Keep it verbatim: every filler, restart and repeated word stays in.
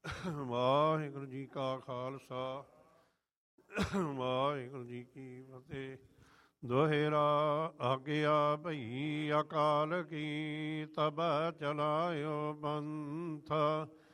ਵਾਹਿਗੁਰੂ ਜੀ ਕਾ ਖਾਲਸਾ ਵਾਹਿਗੁਰੂ ਜੀ ਕੀ ਫਤਿਹ। ਦੋਹੇਰਾ ਆਗਿਆ ਭਈ ਅਕਾਲ ਕੀ, ਤਬ ਚਲਾਇਓ ਪੰਥ